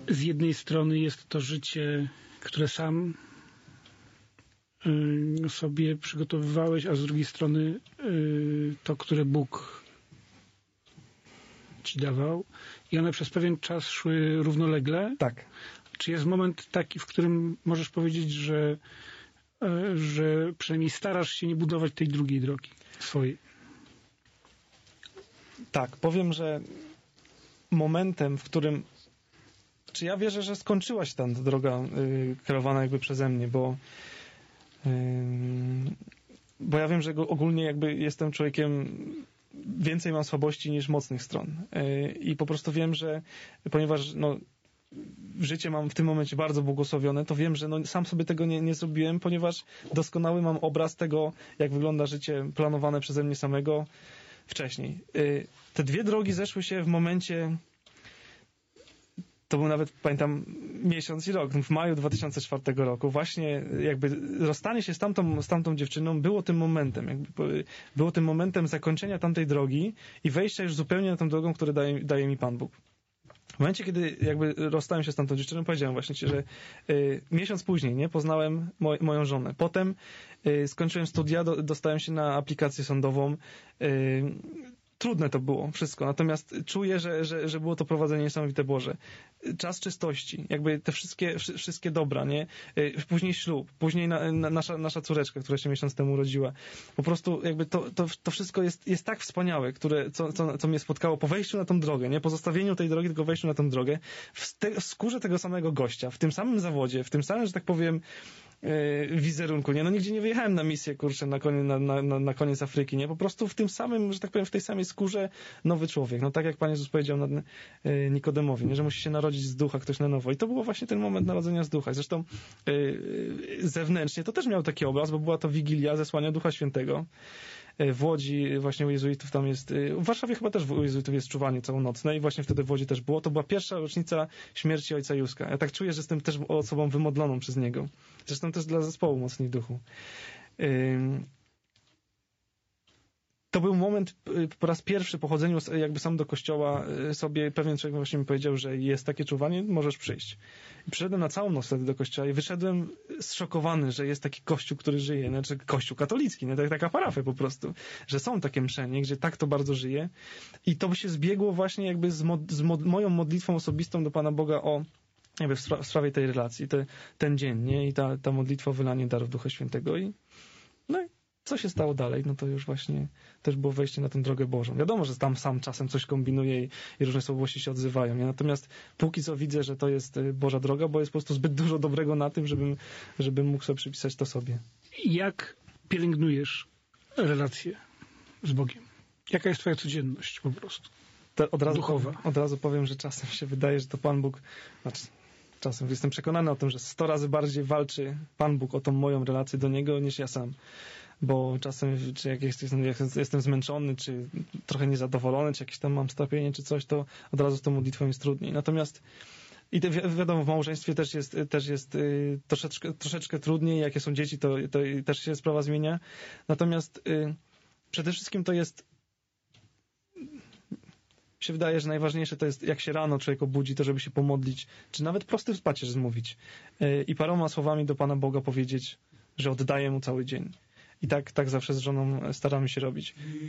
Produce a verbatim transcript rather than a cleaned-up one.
z jednej strony jest to życie, które sam y, sobie przygotowywałeś, a z drugiej strony y, to, które Bóg ci dawał i one przez pewien czas szły równolegle. Tak. Czy jest moment taki, w którym możesz powiedzieć, że, y, że przynajmniej starasz się nie budować tej drugiej drogi swojej? Tak, powiem, że momentem, w którym czy ja wierzę, że skończyła się ta droga y, kierowana jakby przeze mnie, bo y, bo ja wiem, że ogólnie jakby jestem człowiekiem, więcej mam słabości niż mocnych stron y, i po prostu wiem, że ponieważ no, życie mam w tym momencie bardzo błogosławione, to wiem, że no, sam sobie tego nie, nie zrobiłem, ponieważ doskonały mam obraz tego, jak wygląda życie planowane przeze mnie samego wcześniej. Y, te dwie drogi zeszły się w momencie, to był nawet, pamiętam, miesiąc i rok, w maju dwa tysiące czwartego roku. Właśnie jakby rozstanie się z tamtą, z tamtą dziewczyną było tym momentem. Jakby było tym momentem zakończenia tamtej drogi i wejścia już zupełnie na tą drogą, którą daje, daje mi Pan Bóg. W momencie, kiedy jakby rozstałem się z tamtą dziewczyną, powiedziałem właśnie ci, że y, miesiąc później, nie, poznałem moj, moją żonę. Potem y, skończyłem studia, do, dostałem się na aplikację sądową. Y, Trudne to było wszystko, natomiast czuję, że, że, że było to prowadzenie niesamowite Boże. Czas czystości, jakby te wszystkie, wszystkie dobra, nie? Później ślub, później na, na, nasza, nasza córeczka, która się miesiąc temu urodziła. Po prostu jakby to, to, to wszystko jest, jest tak wspaniałe, które, co, co, co mnie spotkało po wejściu na tą drogę, nie? Po zostawieniu tej drogi, tylko wejściu na tą drogę, w, te, w skórze tego samego gościa, w tym samym zawodzie, w tym samym, że tak powiem, wizerunku, nie? No nigdzie nie wyjechałem na misję, kurczę, na koniec, na, na, na koniec Afryki, nie? Po prostu w tym samym, że tak powiem, w tej samej skórze nowy człowiek. No tak jak Pan Jezus powiedział nad Nikodemowi, nie? Że musi się narodzić z ducha ktoś na nowo. I to było właśnie ten moment narodzenia z ducha. Zresztą yy, zewnętrznie to też miał taki obraz, bo była to Wigilia zesłania Ducha Świętego. W Łodzi właśnie u jezuitów tam jest, w Warszawie chyba też u jezuitów jest czuwanie całonocne i właśnie wtedy w Łodzi też było. To była pierwsza rocznica śmierci ojca Józka. Ja tak czuję, że jestem też osobą wymodloną przez niego. Zresztą też dla zespołu Mocni w Duchu. To był moment, po raz pierwszy po chodzeniu jakby sam do kościoła sobie pewien człowiek właśnie mi powiedział, że jest takie czuwanie, możesz przyjść. I przyszedłem na całą noc wtedy do kościoła i wyszedłem zszokowany, że jest taki kościół, który żyje, znaczy kościół katolicki, nie? Tak, taka parafia po prostu, że są takie mszenie, gdzie tak to bardzo żyje i to by się zbiegło właśnie jakby z, mod, z mod, moją modlitwą osobistą do Pana Boga o jakby w, spra- w sprawie tej relacji, te, ten dzień, nie? I ta, ta modlitwa o wylanie darów Ducha Świętego i no i co się stało dalej? No to już właśnie też było wejście na tę drogę Bożą. Wiadomo, że tam sam czasem coś kombinuje i, i różne słabości się odzywają. Nie? Natomiast póki co widzę, że to jest Boża droga, bo jest po prostu zbyt dużo dobrego na tym, żebym, żebym mógł sobie przypisać to sobie. Jak pielęgnujesz relacje z Bogiem? Jaka jest twoja codzienność po prostu? To od razu duchowa. Powiem, od razu powiem, że czasem się wydaje, że to Pan Bóg... Znaczy, czasem jestem przekonany o tym, że sto razy bardziej walczy Pan Bóg o tą moją relację do Niego niż ja sam. Bo czasem, czy jak jestem, jak jestem zmęczony, czy trochę niezadowolony, czy jakieś tam mam strapienie, czy coś, to od razu z tą modlitwą jest trudniej. Natomiast i te, wi- wiadomo, w małżeństwie też jest, też jest y, troszeczkę, troszeczkę trudniej. Jakie są dzieci, to, to też się sprawa zmienia. Natomiast y, przede wszystkim to jest mi się wydaje, że najważniejsze to jest, jak się rano człowiek obudzi, to żeby się pomodlić, czy nawet prosty pacierz zmówić y, i paroma słowami do Pana Boga powiedzieć, że oddaję Mu cały dzień. I tak, tak zawsze z żoną staramy się robić.